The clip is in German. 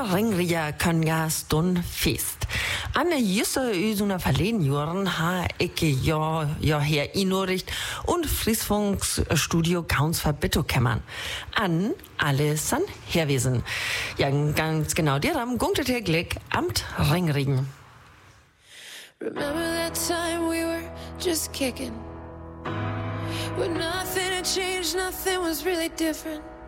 ringriga könga stund fest. Anne Jüsse üsuna verleden Jahren ha ich ja her Inoricht und Friesfunksstudio Gauns verbitto kämmern. An alle san herwesen. Ja, ganz genau, der Ram gunktet her Glick amt ringrigen. Remember that time we were just kicking, when nothing had changed, nothing was really different.